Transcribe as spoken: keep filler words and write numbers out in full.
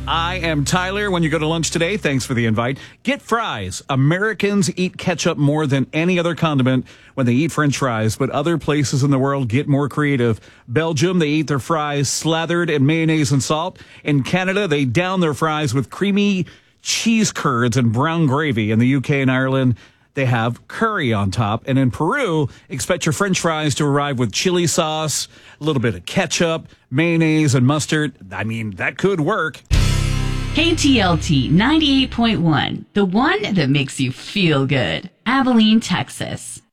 I am Tyler. When you go to lunch today, thanks for the invite. Get fries. Americans eat ketchup more than any other condiment when they eat French fries, but other places in the world get more creative. Belgium, they eat their fries slathered in mayonnaise and salt. In Canada, they down their fries with creamy cheese curds and brown gravy. In the U K and Ireland, they have curry on top. And in Peru, expect your French fries to arrive with chili sauce, a little bit of ketchup, mayonnaise, and mustard. I mean, that could work. K T L T ninety-eight point one, the one that makes you feel good. Abilene, Texas.